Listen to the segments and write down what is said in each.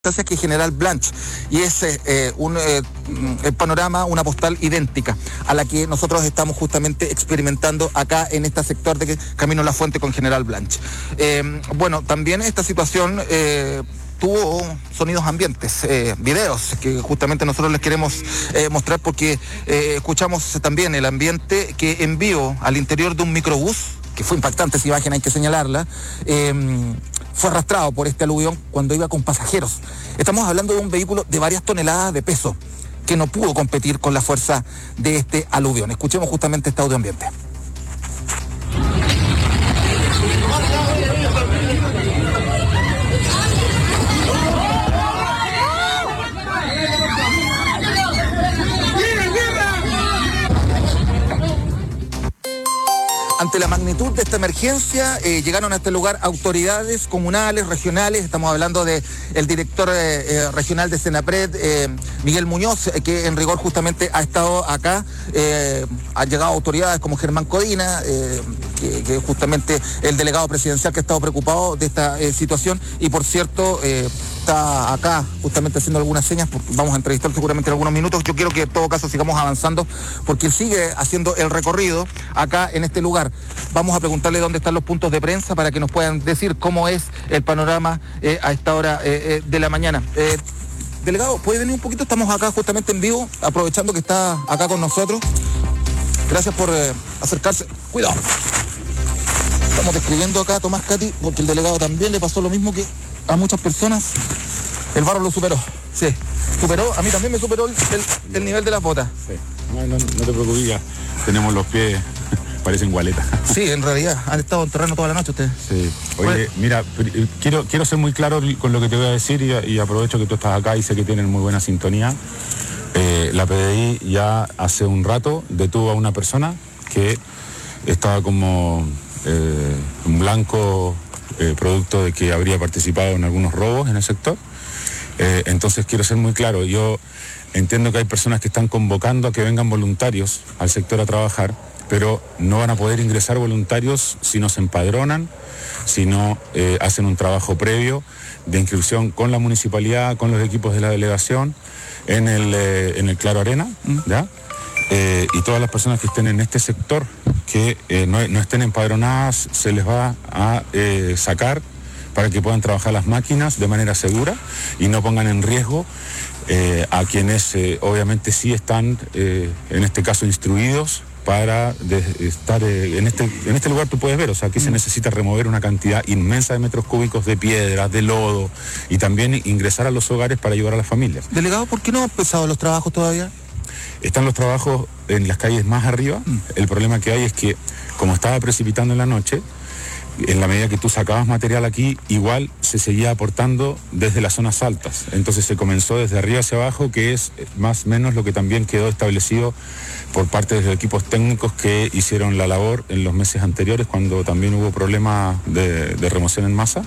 que General Blanch, y es un panorama, una postal idéntica a la que nosotros estamos justamente experimentando acá en este sector de Camino La Fuente con General Blanch. Bueno, también esta situación tuvo sonidos ambientes, videos que justamente nosotros les queremos mostrar porque escuchamos también el ambiente que en vivo al interior de un microbús, que fue impactante esa imagen, hay que señalarla, fue arrastrado por este aluvión cuando iba con pasajeros. Estamos hablando de un vehículo de varias toneladas de peso que no pudo competir con la fuerza de este aluvión. Escuchemos justamente este audio ambiente. Ante la magnitud de esta emergencia, llegaron a este lugar autoridades comunales, regionales. Estamos hablando del director regional de Senapred, Miguel Muñoz, que en rigor justamente ha estado acá. Han llegado autoridades como Germán Codina, que es justamente el delegado presidencial que ha estado preocupado de esta situación. Y por cierto, está acá justamente haciendo algunas señas, porque vamos a entrevistar seguramente en algunos minutos. Yo quiero que en todo caso sigamos avanzando, porque él sigue haciendo el recorrido acá en este lugar. Vamos a preguntarle dónde están los puntos de prensa para que nos puedan decir cómo es el panorama a esta hora de la mañana. Delegado, ¿puede venir un poquito? Estamos acá justamente en vivo, aprovechando que está acá con nosotros. Gracias por acercarse. Cuidado. Estamos describiendo acá a Tomás Cati, porque el delegado también le pasó lo mismo que a muchas personas. El barro lo superó. Sí, superó, a mí también me superó el nivel de las botas. Sí, no te preocupes, ya tenemos los pies, parecen gualetas. Sí, en realidad, han estado en terreno toda la noche ustedes. Sí, oye, mira, quiero ser muy claro con lo que te voy a decir y aprovecho que tú estás acá y sé que tienen muy buena sintonía. La PDI ya hace un rato detuvo a una persona que estaba como un blanco producto de que habría participado en algunos robos en el sector. Entonces quiero ser muy claro, yo entiendo que hay personas que están convocando a que vengan voluntarios al sector a trabajar, pero no van a poder ingresar voluntarios si no se empadronan, si no hacen un trabajo previo de inscripción con la municipalidad, con los equipos de la delegación, en el Claro Arena, ¿ya? Y todas las personas que estén en este sector que no estén empadronadas, se les va a sacar para que puedan trabajar las máquinas de manera segura y no pongan en riesgo a quienes obviamente sí están, en este caso, instruidos para estar en este lugar. Tú puedes ver, o sea, aquí se necesita remover una cantidad inmensa de metros cúbicos de piedra, de lodo, y también ingresar a los hogares para ayudar a las familias. Delegado, ¿por qué no han empezado los trabajos todavía? Están los trabajos en las calles más arriba. El problema que hay es que, como estaba precipitando en la noche, en la medida que tú sacabas material aquí, igual se seguía aportando desde las zonas altas. Entonces se comenzó desde arriba hacia abajo, que es más o menos lo que también quedó establecido por parte de los equipos técnicos que hicieron la labor en los meses anteriores, cuando también hubo problemas de remoción en masa.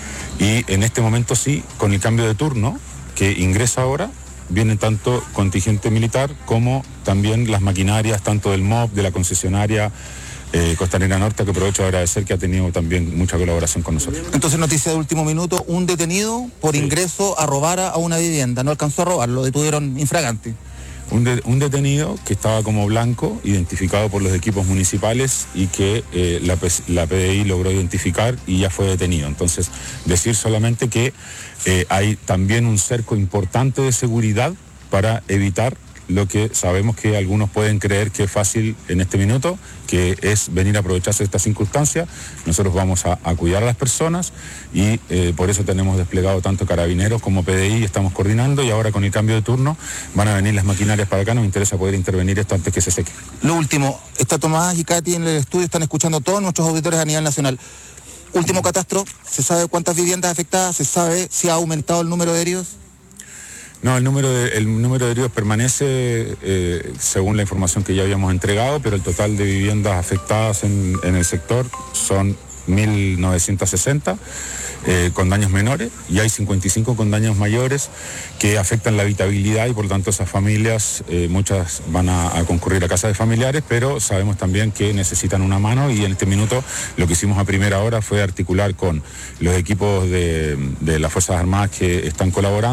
Y en este momento sí, con el cambio de turno que ingresa ahora, viene tanto contingente militar como también las maquinarias, tanto del MOB, de la concesionaria Costanera Norte, que aprovecho de agradecer, que ha tenido también mucha colaboración con nosotros. Entonces, noticia de último minuto, un detenido por ingreso a robar a una vivienda. No alcanzó a robar, lo detuvieron infragante. Un detenido que estaba como blanco, identificado por los equipos municipales y que la PDI logró identificar y ya fue detenido. Entonces, decir solamente que hay también un cerco importante de seguridad para evitar lo que sabemos que algunos pueden creer que es fácil en este minuto, que es venir a aprovecharse de esta circunstancia. Nosotros vamos a cuidar a las personas y por eso tenemos desplegado tanto carabineros como PDI, estamos coordinando, y ahora con el cambio de turno van a venir las maquinarias para acá. Nos interesa poder intervenir esto antes que se seque. Lo último, está Tomás y Katy en el estudio, están escuchando todos nuestros auditores a nivel nacional. Último catastro, ¿se sabe cuántas viviendas afectadas? ¿Se sabe si ha aumentado el número de heridos? No, el número de heridos permanece según la información que ya habíamos entregado, pero el total de viviendas afectadas en el sector son 1.960 con daños menores y hay 55 con daños mayores que afectan la habitabilidad y por lo tanto esas familias, muchas van a concurrir a casas de familiares, pero sabemos también que necesitan una mano y en este minuto lo que hicimos a primera hora fue articular con los equipos de las Fuerzas Armadas que están colaborando